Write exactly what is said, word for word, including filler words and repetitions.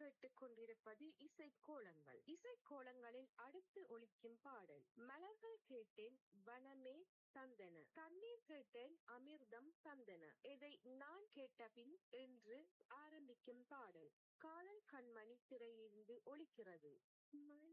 கேட்டுக் கொண்டிருப்பது இசைக்கோலங்கள். இசைக்கோலங்களில் அடுத்து ஒலிக்கும் பாடல் மலர்கள் கேட்டேன் வனமே தந்தன, தண்ணீர் கேட்டேன் அமிர்தம் தந்தன, இதை நான் கேட்டபின் என்று ஆரம்பிக்கும் பாடல் காதல் கண்மணி திரையிலிருந்து ஒலிக்கிறது.